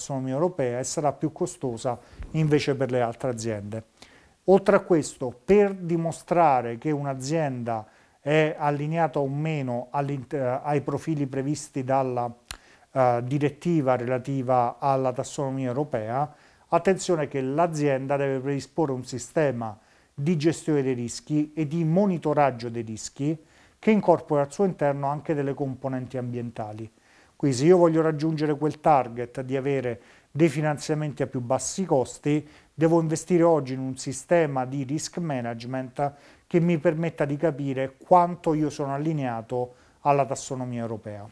tassonomia europea e sarà più costosa invece per le altre aziende. Oltre a questo, per dimostrare che un'azienda è allineata o meno ai profili previsti dalla direttiva relativa alla tassonomia europea, attenzione che l'azienda deve predisporre un sistema di gestione dei rischi e di monitoraggio dei rischi che incorpora al suo interno anche delle componenti ambientali. Quindi se io voglio raggiungere quel target di avere dei finanziamenti a più bassi costi, devo investire oggi in un sistema di risk management che mi permetta di capire quanto io sono allineato alla tassonomia europea.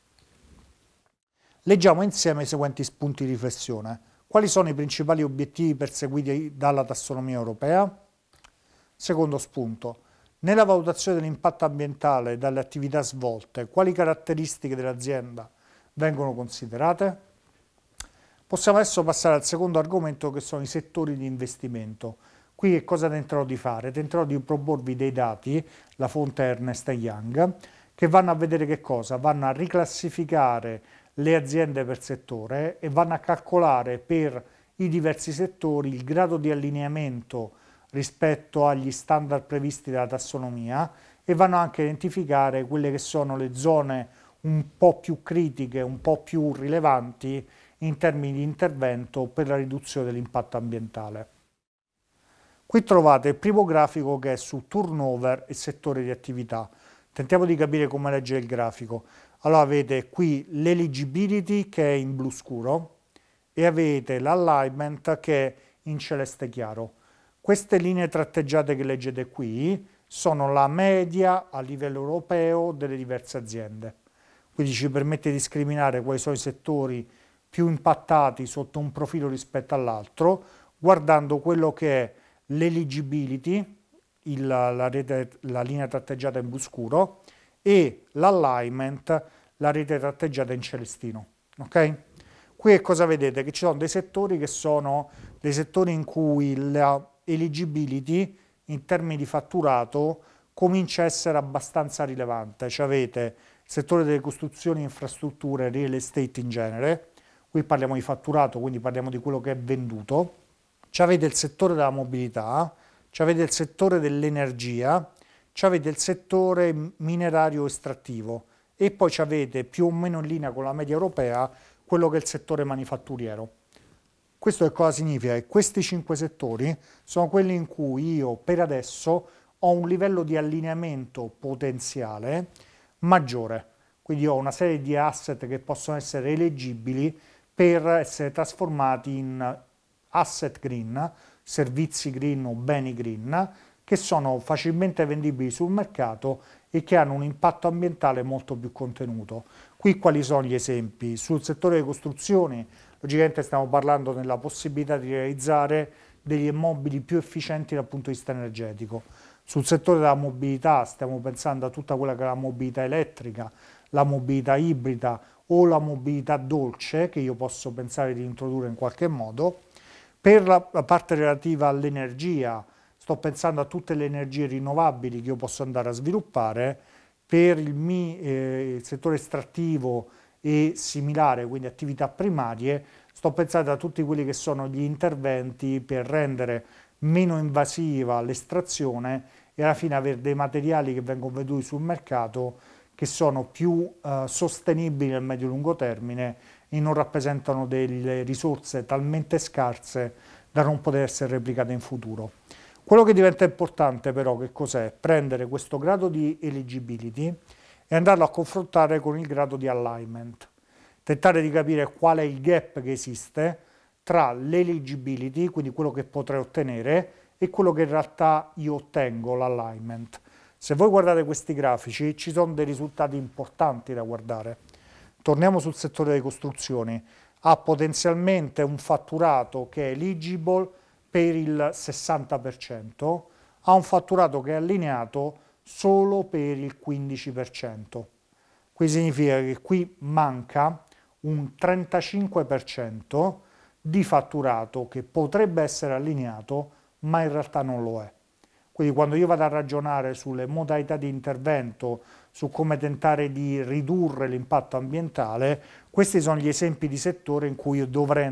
Leggiamo insieme i seguenti spunti di riflessione. Quali sono i principali obiettivi perseguiti dalla tassonomia europea? Secondo spunto. Nella valutazione dell'impatto ambientale dalle attività svolte, quali caratteristiche dell'azienda vengono considerate? Possiamo adesso passare al secondo argomento che sono i settori di investimento. Qui che cosa tenterò di fare? Tenterò di proporvi dei dati, la fonte è Ernst Young, che vanno a vedere che cosa? Vanno a riclassificare le aziende per settore e vanno a calcolare per i diversi settori il grado di allineamento rispetto agli standard previsti dalla tassonomia e vanno anche a identificare quelle che sono le zone un po' più critiche, un po' più rilevanti in termini di intervento per la riduzione dell'impatto ambientale. Qui trovate il primo grafico che è su turnover e settore di attività. Tentiamo di capire come leggere il grafico. Allora avete qui l'eligibility che è in blu scuro e avete l'alignment che è in celeste chiaro. Queste linee tratteggiate che leggete qui sono la media a livello europeo delle diverse aziende. Quindi ci permette di discriminare quali sono i settori più impattati sotto un profilo rispetto all'altro, guardando quello che è l'eligibility, la linea tratteggiata in blu scuro, e l'alignment, la rete tratteggiata in celestino. Ok? Qui cosa vedete? Che ci sono dei settori che sono dei settori in cui la eligibility in termini di fatturato comincia a essere abbastanza rilevante. Cioè avete il settore delle costruzioni, infrastrutture, real estate in genere, qui parliamo di fatturato, quindi parliamo di quello che è venduto. Avete il settore della mobilità, avete il settore dell'energia, avete il settore minerario estrattivo e poi avete più o meno in linea con la media europea quello che è il settore manifatturiero. Questo che cosa significa? Che questi 5 settori sono quelli in cui io per adesso ho un livello di allineamento potenziale maggiore. Quindi ho una serie di asset che possono essere eleggibili per essere trasformati in asset green, servizi green o beni green, che sono facilmente vendibili sul mercato e che hanno un impatto ambientale molto più contenuto. Qui quali sono gli esempi? Sul settore delle costruzioni, logicamente stiamo parlando della possibilità di realizzare degli immobili più efficienti dal punto di vista energetico. Sul settore della mobilità stiamo pensando a tutta quella che è la mobilità elettrica, la mobilità ibrida o la mobilità dolce che io posso pensare di introdurre in qualche modo. Per la parte relativa all'energia sto pensando a tutte le energie rinnovabili che io posso andare a sviluppare. Per il settore estrattivo e similare, quindi attività primarie, sto pensando a tutti quelli che sono gli interventi per rendere meno invasiva l'estrazione e alla fine avere dei materiali che vengono venduti sul mercato che sono più sostenibili nel medio-lungo termine e non rappresentano delle risorse talmente scarse da non poter essere replicate in futuro. Quello che diventa importante però che cos'è? Prendere questo grado di eligibility e andarlo a confrontare con il grado di alignment. Tentare di capire qual è il gap che esiste tra l'eligibility, quindi quello che potrei ottenere, e quello che in realtà io ottengo, l'alignment. Se voi guardate questi grafici ci sono dei risultati importanti da guardare. Torniamo sul settore delle costruzioni. Ha potenzialmente un fatturato che è eligible per il 60%, ha un fatturato che è allineato solo per il 15%. Quindi significa che qui manca un 35% di fatturato che potrebbe essere allineato, ma in realtà non lo è. Quindi quando io vado a ragionare sulle modalità di intervento, su come tentare di ridurre l'impatto ambientale, questi sono gli esempi di settore in cui io dovrei